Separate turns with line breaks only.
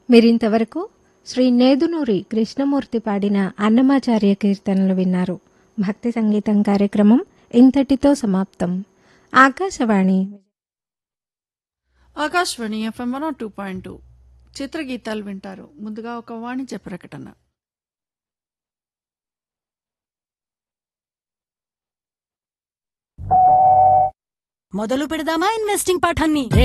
మీరింతవరకు శ్రీ నేదునూరి కృష్ణమూర్తి పాడిన అన్నమాచార్య కీర్తనలు విన్నారు. భక్తి సంగీతం కార్యక్రమం ఇంతటితో సమాప్తం. ఆకాశవాణి
FM 102.2 చిత్రగీతాలు వింటారు. ముందుగా ఒక వాణిజ్య ప్రకటన.
మొదలు పెడదామా ఇన్వెస్టింగ్ పాఠాన్ని?